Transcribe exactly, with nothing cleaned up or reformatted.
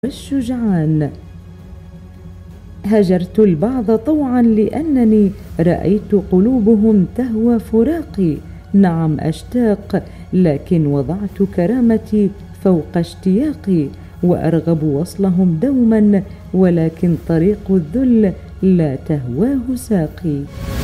الشجعان. هجرت البعض طوعا لأنني رأيت قلوبهم تهوى فراقي. نعم أشتاق، لكن وضعت كرامتي فوق اشتياقي، وأرغب وصلهم دوما، ولكن طريق الذل لا تهواه ساقي.